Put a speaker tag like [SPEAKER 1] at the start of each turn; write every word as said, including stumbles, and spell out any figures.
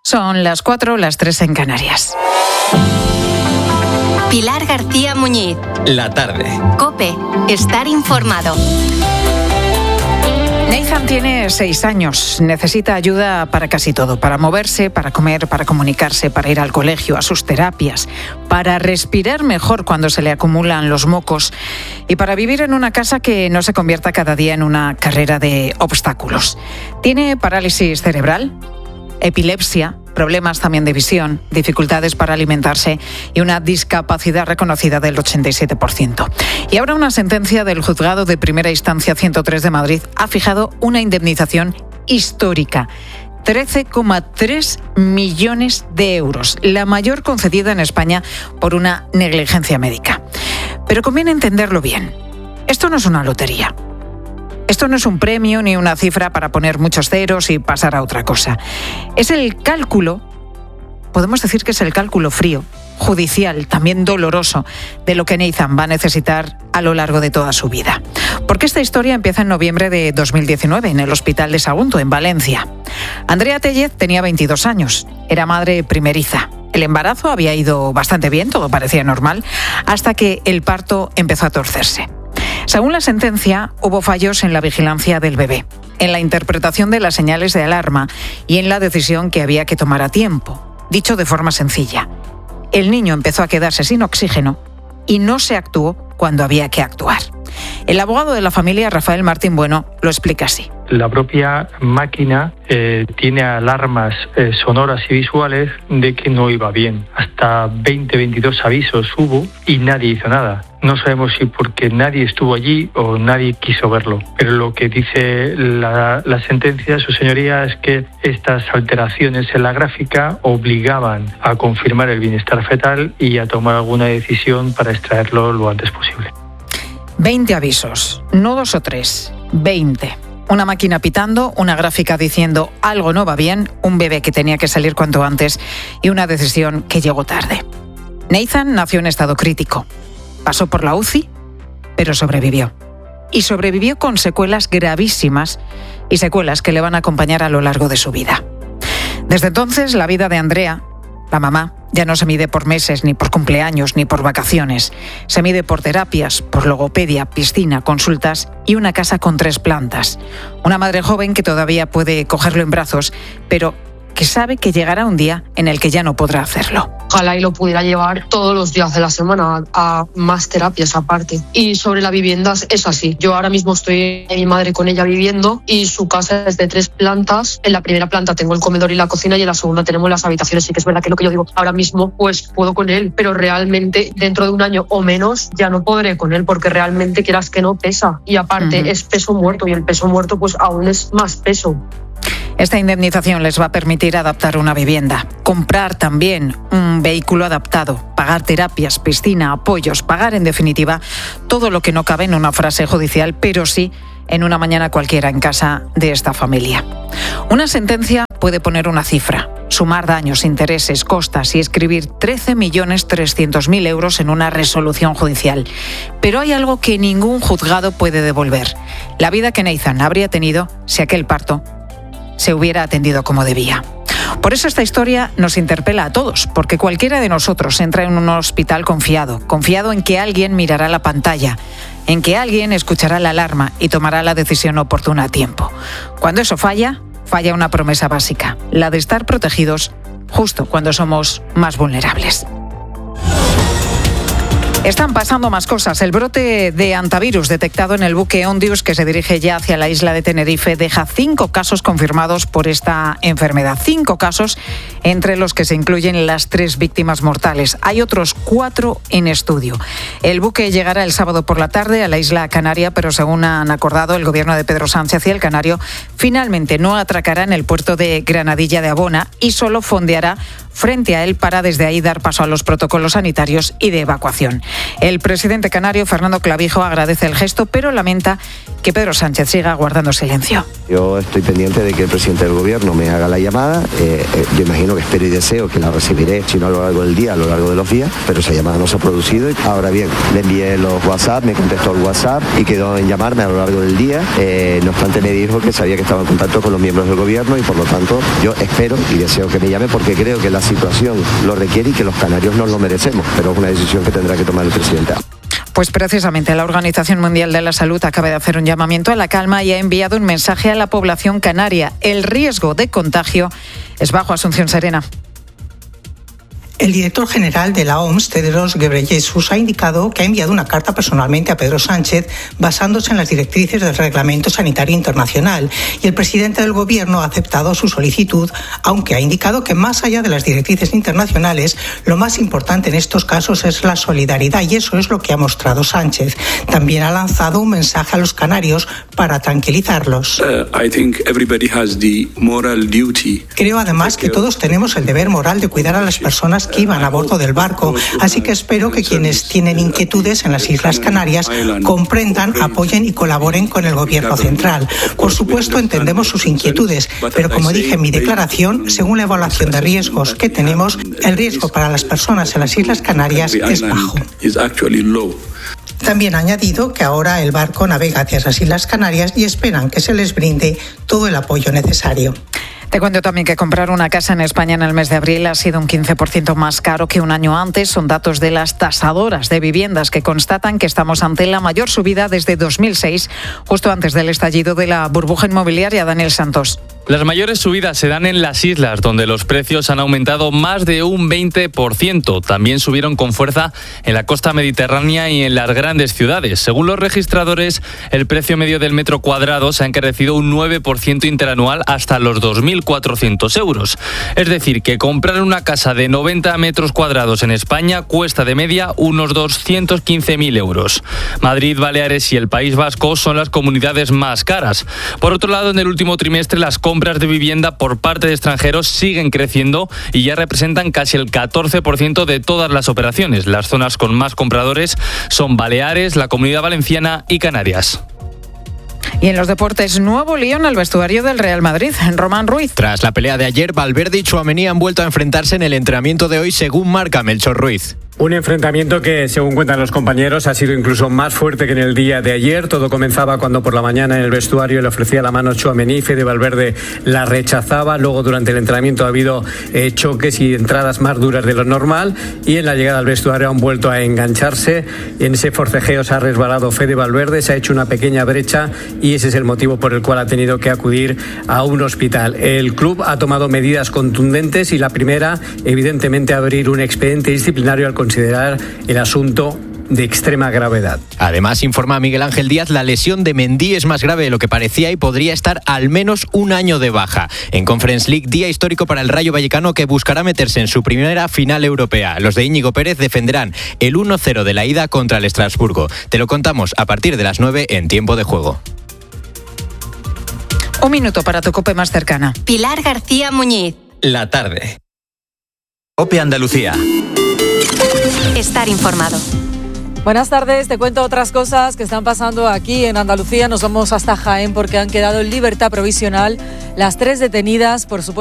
[SPEAKER 1] Son las cuatro, las tres en Canarias.
[SPEAKER 2] Pilar García Muñiz.
[SPEAKER 3] La tarde.
[SPEAKER 2] COPE. Estar informado.
[SPEAKER 1] Nathan tiene seis años. Necesita ayuda para casi todo. Para moverse, para comer, para comunicarse, para ir al colegio, a sus terapias, para respirar mejor cuando se le acumulan los mocos y para vivir en una casa que no se convierta cada día en una carrera de obstáculos. Tiene parálisis cerebral, epilepsia, problemas también de visión, dificultades para alimentarse y una discapacidad reconocida del ochenta y siete por ciento. Y ahora una sentencia del Juzgado de Primera Instancia ciento tres de Madrid ha fijado una indemnización histórica. trece coma tres millones de euros, la mayor concedida en España por una negligencia médica. Pero conviene entenderlo bien. Esto no es una lotería. Esto no es un premio ni una cifra para poner muchos ceros y pasar a otra cosa. Es el cálculo, podemos decir que es el cálculo frío, judicial, también doloroso, de lo que Nathan va a necesitar a lo largo de toda su vida. Porque esta historia empieza en noviembre de dos mil diecinueve en el Hospital de Sagunto, en Valencia. Andrea Tellez tenía veintidós años, era madre primeriza. El embarazo había ido bastante bien, todo parecía normal, hasta que el parto empezó a torcerse. Según la sentencia, hubo fallos en la vigilancia del bebé, en la interpretación de las señales de alarma y en la decisión que había que tomar a tiempo. Dicho de forma sencilla, el niño empezó a quedarse sin oxígeno y no se actuó cuando había que actuar. El abogado de la familia, Rafael Martín Bueno, lo explica así.
[SPEAKER 4] La propia máquina eh, tiene alarmas eh, sonoras y visuales de que no iba bien. Hasta veinte, veintidós avisos hubo y nadie hizo nada. No sabemos si porque nadie estuvo allí o nadie quiso verlo. Pero lo que dice la, la sentencia, su señoría, es que estas alteraciones en la gráfica obligaban a confirmar el bienestar fetal y a tomar alguna decisión para extraerlo lo antes posible.
[SPEAKER 1] veinte avisos, no dos o tres, veinte. Una máquina pitando, una gráfica diciendo algo no va bien, un bebé que tenía que salir cuanto antes y una decisión que llegó tarde. Nathan nació en estado crítico. Pasó por la U C I, pero sobrevivió. Y sobrevivió con secuelas gravísimas y secuelas que le van a acompañar a lo largo de su vida. Desde entonces, la vida de Andrea, la mamá, ya no se mide por meses, ni por cumpleaños, ni por vacaciones. Se mide por terapias, por logopedia, piscina, consultas y una casa con tres plantas. Una madre joven que todavía puede cogerlo en brazos, pero que sabe que llegará un día en el que ya no podrá hacerlo.
[SPEAKER 5] Ojalá y lo pudiera llevar todos los días de la semana a, a más terapias aparte. Y sobre la vivienda es así. Yo ahora mismo estoy en mi madre con ella viviendo y su casa es de tres plantas. En la primera planta tengo el comedor y la cocina y en la segunda tenemos las habitaciones. Sí que es verdad que lo que yo digo, ahora mismo pues puedo con él, pero realmente dentro de un año o menos ya no podré con él porque realmente quieras que no pesa. Y aparte uh-huh. es peso muerto y el peso muerto pues aún es más peso.
[SPEAKER 1] Esta indemnización les va a permitir adaptar una vivienda, comprar también un vehículo adaptado, pagar terapias, piscina, apoyos, pagar en definitiva todo lo que no cabe en una frase judicial, pero sí en una mañana cualquiera en casa de esta familia. Una sentencia puede poner una cifra, sumar daños, intereses, costas y escribir trece millones trescientos mil euros en una resolución judicial. Pero hay algo que ningún juzgado puede devolver: la vida que Nathan habría tenido si aquel parto se hubiera atendido como debía. Por eso esta historia nos interpela a todos, porque cualquiera de nosotros entra en un hospital confiado, confiado en que alguien mirará la pantalla, en que alguien escuchará la alarma y tomará la decisión oportuna a tiempo. Cuando eso falla, falla una promesa básica, la de estar protegidos justo cuando somos más vulnerables. Están pasando más cosas. El brote de hantavirus detectado en el buque Ondius, que se dirige ya hacia la isla de Tenerife, deja cinco casos confirmados por esta enfermedad. Cinco casos, entre los que se incluyen las tres víctimas mortales. Hay otros cuatro en estudio. El buque llegará el sábado por la tarde a la isla canaria, pero según han acordado el gobierno de Pedro Sánchez y el canario, finalmente no atracará en el puerto de Granadilla de Abona y solo fondeará frente a él para desde ahí dar paso a los protocolos sanitarios y de evacuación. El presidente canario, Fernando Clavijo, agradece el gesto, pero lamenta que Pedro Sánchez siga guardando silencio.
[SPEAKER 3] Yo estoy pendiente de que el presidente del gobierno me haga la llamada. Eh, eh, yo imagino que espero y deseo que la recibiré, si no a lo largo del día, a lo largo de los días, pero esa llamada no se ha producido. Ahora bien, le envié los WhatsApp, me contestó el WhatsApp y quedó en llamarme a lo largo del día. Eh, no obstante, me dijo que sabía que estaba en contacto con los miembros del gobierno y por lo tanto yo espero y deseo que me llame porque creo que la situación lo requiere y que los canarios nos lo merecemos, pero es una decisión que tendrá que tomar el presidente.
[SPEAKER 1] Pues precisamente la Organización Mundial de la Salud acaba de hacer un llamamiento a la calma y ha enviado un mensaje a la población canaria. El riesgo de contagio es bajo. Asunción Serena.
[SPEAKER 6] El director general de la O M S, Tedros Ghebreyesus, ha indicado que ha enviado una carta personalmente a Pedro Sánchez basándose en las directrices del Reglamento Sanitario Internacional y el presidente del Gobierno ha aceptado su solicitud, aunque ha indicado que más allá de las directrices internacionales, lo más importante en estos casos es la solidaridad y eso es lo que ha mostrado Sánchez. También ha lanzado un mensaje a los canarios para tranquilizarlos.
[SPEAKER 7] Uh, I think everybody has the moral duty.
[SPEAKER 6] Creo además que todos tenemos el deber moral de cuidar a las personas que iban a bordo del barco, así que espero que quienes tienen inquietudes en las Islas Canarias comprendan, apoyen y colaboren con el Gobierno central. Por supuesto, entendemos sus inquietudes, pero como dije en mi declaración, según la evaluación de riesgos que tenemos, el riesgo para las personas en las Islas Canarias es bajo. También ha añadido que ahora el barco navega hacia las Islas Canarias y esperan que se les brinde todo el apoyo necesario.
[SPEAKER 1] Te cuento también que comprar una casa en España en el mes de abril ha sido un quince por ciento más caro que un año antes. Son datos de las tasadoras de viviendas que constatan que estamos ante la mayor subida desde dos mil seis, justo antes del estallido de la burbuja inmobiliaria. Daniel Santos.
[SPEAKER 8] Las mayores subidas se dan en las islas, donde los precios han aumentado más de un veinte por ciento. También subieron con fuerza en la costa mediterránea y en las grandes ciudades. Según los registradores, el precio medio del metro cuadrado se ha encarecido un nueve por ciento interanual hasta los dos mil cuatrocientos euros. Es decir, que comprar una casa de noventa metros cuadrados en España cuesta de media unos doscientos quince mil euros. Madrid, Baleares y el País Vasco son las comunidades más caras. Por otro lado, en el último trimestre las compras de vivienda por parte de extranjeros siguen creciendo y ya representan casi el catorce por ciento de todas las operaciones. Las zonas con más compradores son Baleares, la Comunidad Valenciana y Canarias.
[SPEAKER 1] Y en los deportes, nuevo lío en el vestuario del Real Madrid. Román Ruiz.
[SPEAKER 9] Tras la pelea de ayer, Valverde y Tchouaméni han vuelto a enfrentarse en el entrenamiento de hoy, según marca Melchor Ruiz.
[SPEAKER 10] Un enfrentamiento que, según cuentan los compañeros, ha sido incluso más fuerte que en el día de ayer. Todo comenzaba cuando por la mañana en el vestuario le ofrecía la mano Tchouaméni, Fede Valverde la rechazaba. Luego durante el entrenamiento ha habido eh, choques y entradas más duras de lo normal y en la llegada al vestuario han vuelto a engancharse. En ese forcejeo se ha resbalado Fede Valverde, se ha hecho una pequeña brecha y ese es el motivo por el cual ha tenido que acudir a un hospital. El club ha tomado medidas contundentes y la primera, evidentemente, abrir un expediente disciplinario al considerar el asunto de extrema gravedad.
[SPEAKER 9] Además, informa Miguel Ángel Díaz, la lesión de Mendy es más grave de lo que parecía y podría estar al menos un año de baja. En Conference League, día histórico para el Rayo Vallecano, que buscará meterse en su primera final europea. Los de Íñigo Pérez defenderán el uno cero de la ida contra el Estrasburgo. Te lo contamos a partir de las nueve en Tiempo de Juego.
[SPEAKER 1] Un minuto para tu COPE más cercana.
[SPEAKER 2] Pilar García Muñiz.
[SPEAKER 9] La tarde. COPE Andalucía.
[SPEAKER 2] Estar informado.
[SPEAKER 11] Buenas tardes, te cuento otras cosas que están pasando aquí en Andalucía. Nos vamos hasta Jaén porque han quedado en libertad provisional las tres detenidas por supuesto